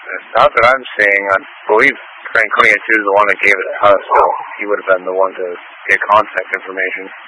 Not that I'm seeing. I believe Frank Cunningham is the one that gave it to us, so he would have been the one to get contact information.